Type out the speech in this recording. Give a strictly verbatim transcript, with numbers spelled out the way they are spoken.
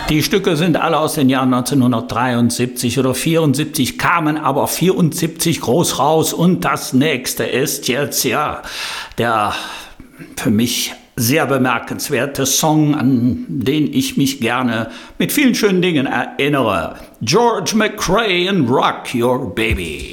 Die Stücke sind alle aus den Jahren neunzehnhundertdreiundsiebzig oder vierundsiebzig, kamen aber vierundsiebzig groß raus. Und das nächste ist jetzt ja der für mich sehr bemerkenswerte Song, an den ich mich gerne mit vielen schönen Dingen erinnere. George McCrae and Rock Your Baby.